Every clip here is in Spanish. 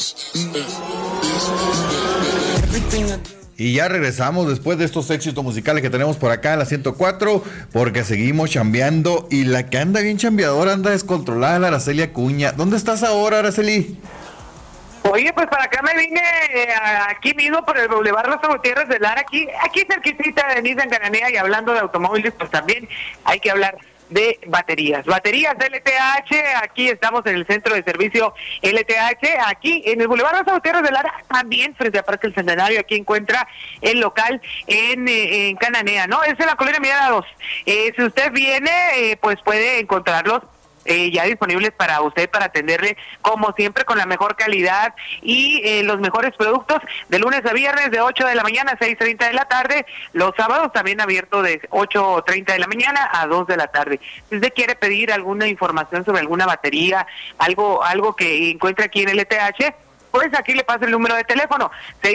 Y ya regresamos después de estos éxitos musicales que tenemos por acá en la 104, porque seguimos chambeando y la que anda bien chambeadora, anda descontrolada, la Araceli Acuña. ¿Dónde estás ahora, Araceli? Oye, pues para acá me vine aquí mismo por el Boulevard Los Gutiérrez de Lara, aquí cerquitita de Nissan Cananea, y hablando de automóviles, pues también hay que hablar de baterías LTH. Aquí estamos en el centro de servicio LTH, aquí en el Boulevard Los Gutiérrez de Lara, también frente a Parque El Centenario. Aquí encuentra el local en Cananea, ¿no? Es en la Colonia Mirada 2. Si usted viene, pues puede encontrarlos ya disponibles para usted, para atenderle como siempre con la mejor calidad y los mejores productos, de lunes a viernes de 8 de la mañana a 6:30 de la tarde, los sábados también abierto de 8:30 de la mañana a 2 de la tarde. Si usted quiere pedir alguna información sobre alguna batería, algo que encuentre aquí en el LTH, pues aquí le paso el número de teléfono,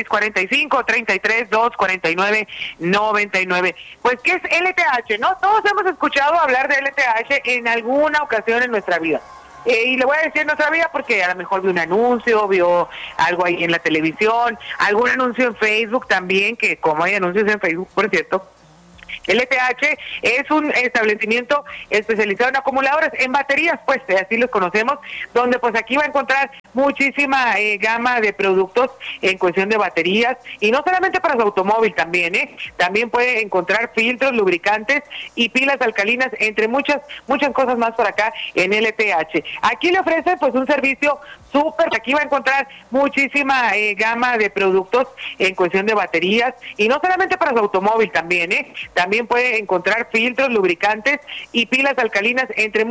645-33-249-99. Pues, ¿qué es LTH, no? Todos hemos escuchado hablar de LTH en alguna ocasión en nuestra vida. Y le voy a decir en nuestra vida porque a lo mejor vio un anuncio, vio algo ahí en la televisión, algún anuncio en Facebook también, que como hay anuncios en Facebook, por cierto, LTH es un establecimiento especializado en acumuladores, en baterías, pues así los conocemos, donde pues aquí va a encontrar muchísima gama de productos en cuestión de baterías, y no solamente para su automóvil también puede encontrar filtros, lubricantes y pilas alcalinas, entre muchas cosas más por acá en LTH. Aquí le ofrece pues un servicio súper, aquí va a encontrar muchísima gama de productos en cuestión de baterías, y no solamente para su automóvil también puede encontrar filtros, lubricantes y pilas alcalinas, entre